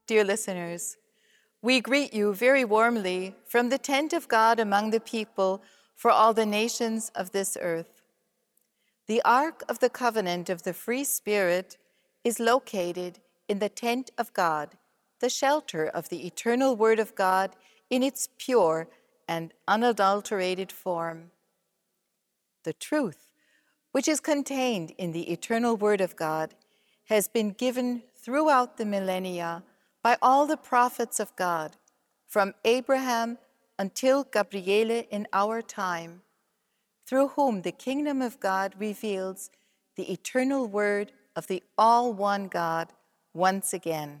Dear listeners, we greet you very warmly from the tent of God among the people for all the nations of this earth. The Ark of the Covenant of the Free Spirit is located in the tent of God, the shelter of the eternal Word of God in its pure and unadulterated form. The truth, which is contained in the eternal Word of God, has been given throughout the millennia by all the prophets of God, from Abraham until Gabriele in our time, through whom the kingdom of God reveals the eternal Word of the all-one God once again.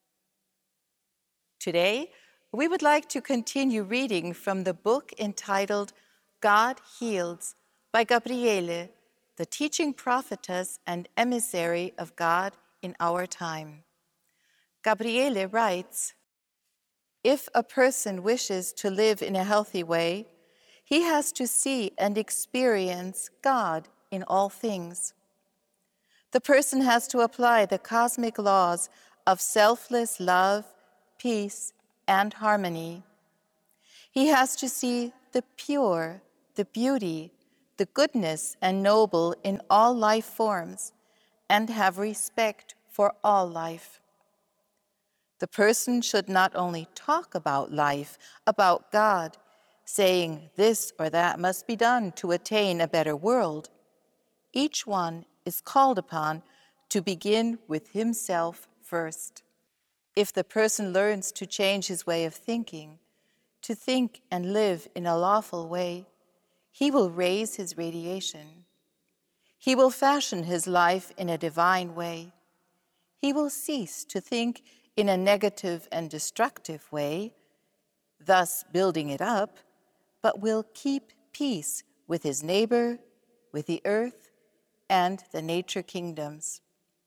Today, we would like to continue reading from the book entitled God Heals by Gabriele, the teaching prophetess and emissary of God in our time. Gabriele writes, "If a person wishes to live in a healthy way, he has to see and experience God in all things. The person has to apply the cosmic laws of selfless love, peace, and harmony. He has to see the pure, the beauty, the goodness and noble in all life forms, and have respect for all life. The person should not only talk about life, about God, saying this or that must be done to attain a better world. Each one is called upon to begin with himself first. If the person learns to change his way of thinking, to think and live in a lawful way, he will raise his radiation. He will fashion his life in a divine way. He will cease to think in a negative and destructive way, thus building it up, but will keep peace with his neighbor, with the earth, and the nature kingdoms.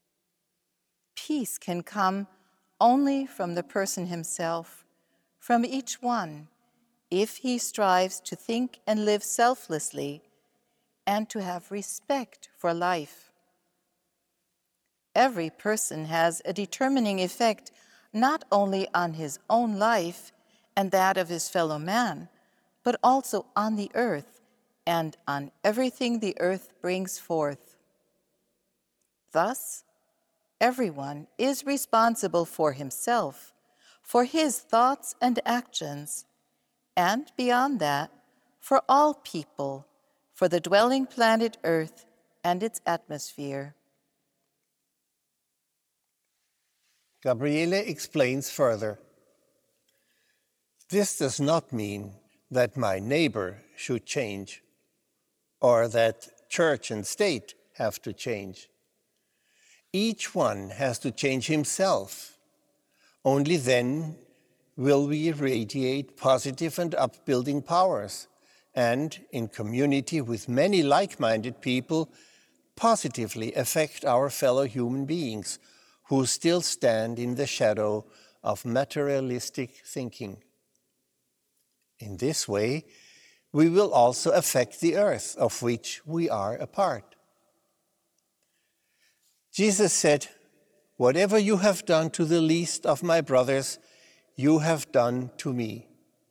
Peace can come only from the person himself, from each one, if he strives to think and live selflessly and to have respect for life. Every person has a determining effect not only on his own life and that of his fellow man, but also on the earth and on everything the earth brings forth. Thus, everyone is responsible for himself, for his thoughts and actions, and beyond that, for all people, for the dwelling planet Earth and its atmosphere." Gabriele explains further. This does not mean that my neighbor should change, or that church and state have to change. Each one has to change himself. Only then will we radiate positive and upbuilding powers, and, in community with many like-minded people, positively affect our fellow human beings who still stand in the shadow of materialistic thinking. In this way, we will also affect the earth of which we are a part. Jesus said, "Whatever you have done to the least of my brothers, you have done to me."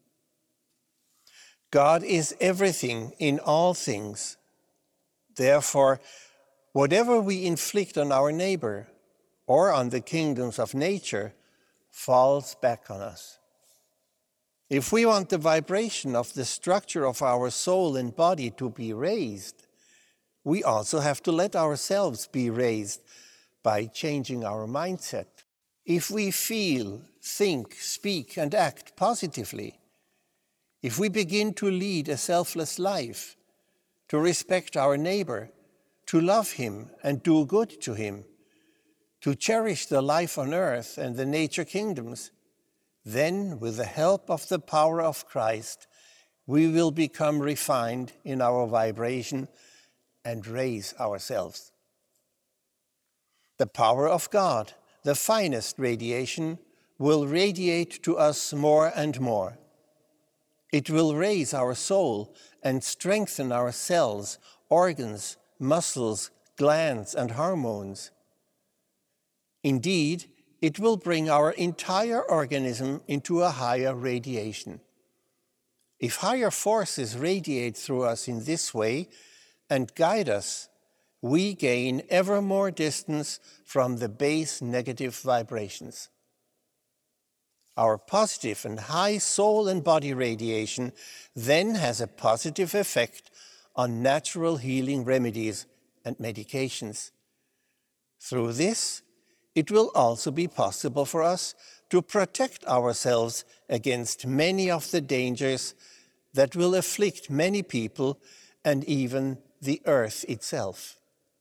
God is everything in all things. Therefore, whatever we inflict on our neighbor or on the kingdoms of nature falls back on us. If we want the vibration of the structure of our soul and body to be raised, we also have to let ourselves be raised by changing our mindset. If we feel, think, speak, and act positively, if we begin to lead a selfless life, to respect our neighbor, to love him and do good to him, to cherish the life on earth and the nature kingdoms, then, with the help of the power of Christ, we will become refined in our vibration and raise ourselves. The power of God, the finest radiation, will radiate to us more and more. It will raise our soul and strengthen our cells, organs, muscles, glands, and hormones. Indeed, it will bring our entire organism into a higher radiation. If higher forces radiate through us in this way and guide us, we gain ever more distance from the base negative vibrations. Our positive and high soul and body radiation then has a positive effect on natural healing remedies and medications. Through this, it will also be possible for us to protect ourselves against many of the dangers that will afflict many people and even the earth itself.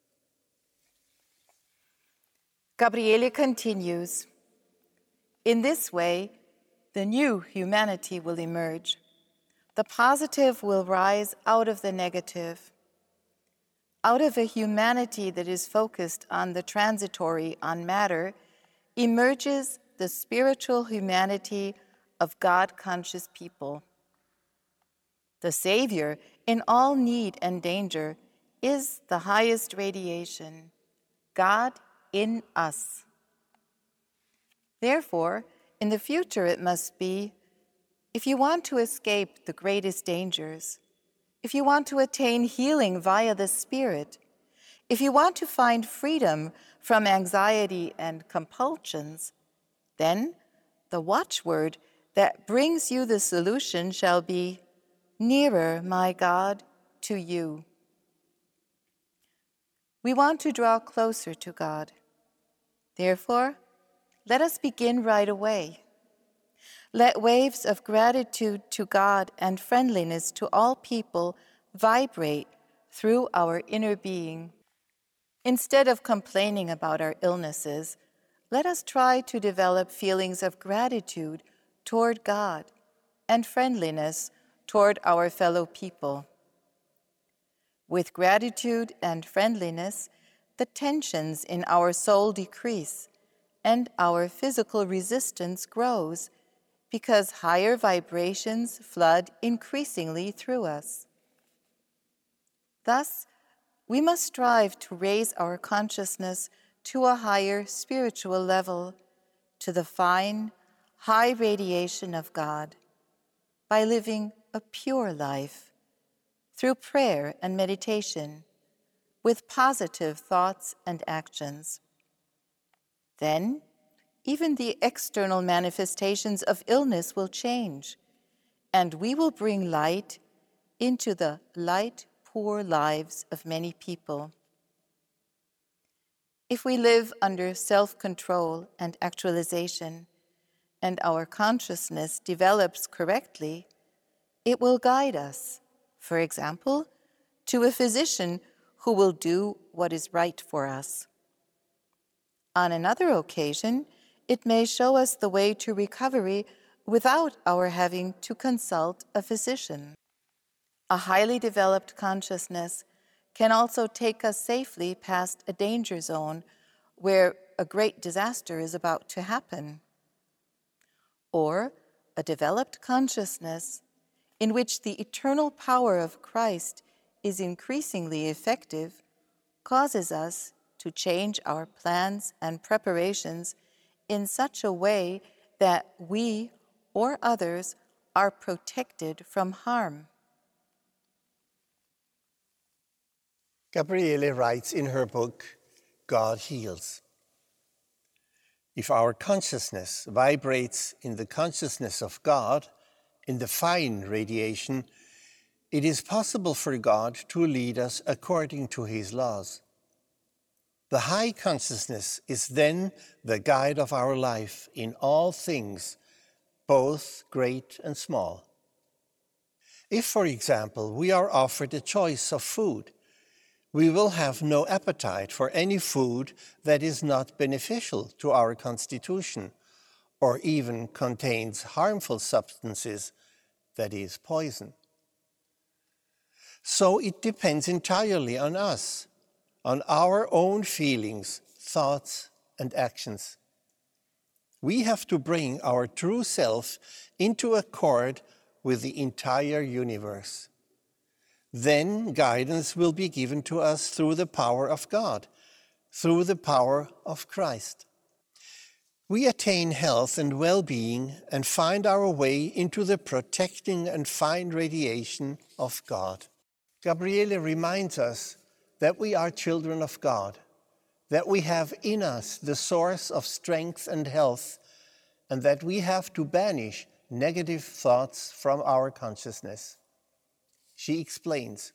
Gabriele continues, in this way, the new humanity will emerge. The positive will rise out of the negative. Out of a humanity that is focused on the transitory, on matter, emerges the spiritual humanity of God-conscious people. The Savior, in all need and danger, is the highest radiation, God in us. Therefore, in the future it must be, if you want to escape the greatest dangers, if you want to attain healing via the Spirit, if you want to find freedom from anxiety and compulsions, then the watchword that brings you the solution shall be, nearer, my God, to you. We want to draw closer to God. Therefore, let us begin right away. Let waves of gratitude to God and friendliness to all people vibrate through our inner being. Instead of complaining about our illnesses, let us try to develop feelings of gratitude toward God and friendliness toward our fellow people. With gratitude and friendliness, the tensions in our soul decrease and our physical resistance grows because higher vibrations flood increasingly through us. Thus, we must strive to raise our consciousness to a higher spiritual level, to the fine, high radiation of God, by living a pure life, through prayer and meditation, with positive thoughts and actions. Then, even the external manifestations of illness will change, and we will bring light into the light-poor lives of many people. If we live under self-control and actualization, and our consciousness develops correctly, it will guide us, for example, to a physician who will do what is right for us. On another occasion, it may show us the way to recovery without our having to consult a physician. A highly developed consciousness can also take us safely past a danger zone where a great disaster is about to happen. Or a developed consciousness in which the eternal power of Christ is increasingly effective causes us to change our plans and preparations in such a way that we or others are protected from harm. Gabriele writes in her book, God Heals. If our consciousness vibrates in the consciousness of God, in the fine radiation, it is possible for God to lead us according to His laws. The high consciousness is then the guide of our life in all things, both great and small. If, for example, we are offered a choice of food, we will have no appetite for any food that is not beneficial to our constitution or even contains harmful substances, that is, poison. So it depends entirely on us, on our own feelings, thoughts, and actions. We have to bring our true self into accord with the entire universe. Then guidance will be given to us through the power of God, through the power of Christ. we attain health and well-being and find our way into the protecting and fine radiation of God. Gabriele reminds us that we are children of God, that we have in us the source of strength and health, and that we have to banish negative thoughts from our consciousness. She explains,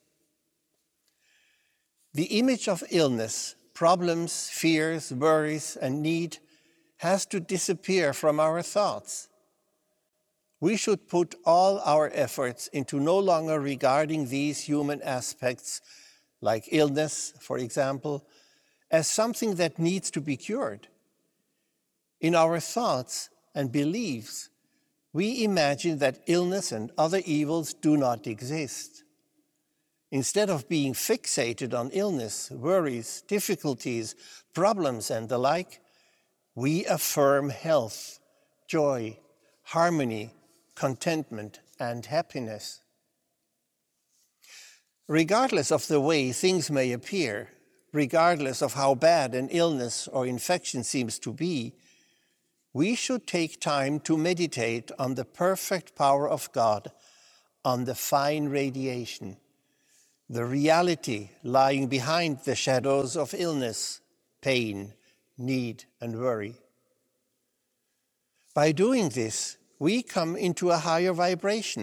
the image of illness, problems, fears, worries, and need has to disappear from our thoughts. We should put all our efforts into no longer regarding these human aspects, like illness, for example, as something that needs to be cured. In our thoughts and beliefs, we imagine that illness and other evils do not exist. Instead of being fixated on illness, worries, difficulties, problems, and the like, we affirm health, joy, harmony, contentment, and happiness. Regardless of the way things may appear, regardless of how bad an illness or infection seems to be, we should take time to meditate on the perfect power of God, on the fine radiation, the reality lying behind the shadows of illness, pain, need, and worry. By doing this, we come into a higher vibration,